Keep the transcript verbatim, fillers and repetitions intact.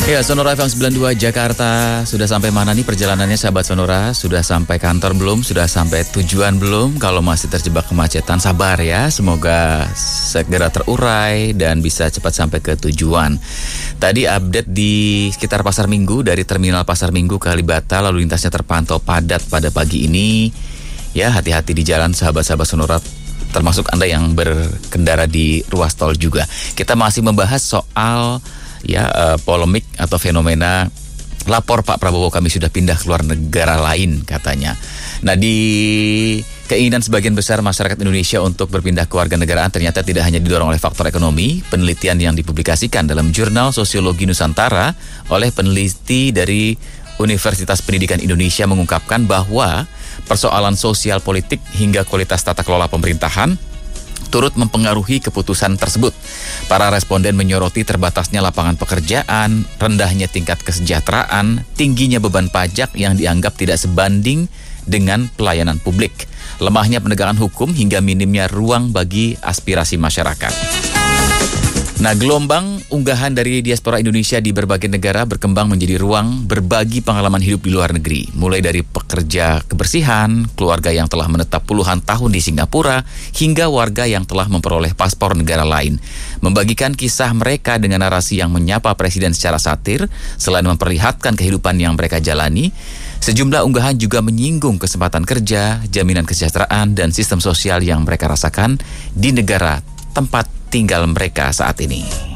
Ya, Sonora F M sembilan puluh dua Jakarta. Sudah sampai mana nih perjalanannya sahabat Sonora? Sudah sampai kantor belum? Sudah sampai tujuan belum? Kalau masih terjebak kemacetan, sabar ya. Semoga segera terurai dan bisa cepat sampai ke tujuan. Tadi update di sekitar Pasar Minggu, dari Terminal Pasar Minggu ke Kalibata, lalu lintasnya terpantau padat pada pagi ini. Ya, hati-hati di jalan sahabat-sahabat Sonora, termasuk Anda yang berkendara di ruas tol juga. Kita masih membahas soal ya uh, polemik atau fenomena lapor Pak Prabowo kami sudah pindah ke luar negara lain katanya. Nah, di keinginan sebagian besar masyarakat Indonesia untuk berpindah ke warga negaraan ternyata tidak hanya didorong oleh faktor ekonomi. Penelitian yang dipublikasikan dalam Jurnal Sosiologi Nusantara oleh peneliti dari Universitas Pendidikan Indonesia mengungkapkan bahwa persoalan sosial politik hingga kualitas tata kelola pemerintahan turut mempengaruhi keputusan tersebut. Para responden menyoroti terbatasnya lapangan pekerjaan, rendahnya tingkat kesejahteraan, tingginya beban pajak yang dianggap tidak sebanding dengan pelayanan publik, lemahnya penegakan hukum hingga minimnya ruang bagi aspirasi masyarakat. Nah, gelombang unggahan dari diaspora Indonesia di berbagai negara berkembang menjadi ruang berbagi pengalaman hidup di luar negeri. Mulai dari pekerja kebersihan, keluarga yang telah menetap puluhan tahun di Singapura, hingga warga yang telah memperoleh paspor negara lain. Membagikan kisah mereka dengan narasi yang menyapa presiden secara satir, selain memperlihatkan kehidupan yang mereka jalani, sejumlah unggahan juga menyinggung kesempatan kerja, jaminan kesejahteraan, dan sistem sosial yang mereka rasakan di negara tempat tinggal mereka saat ini.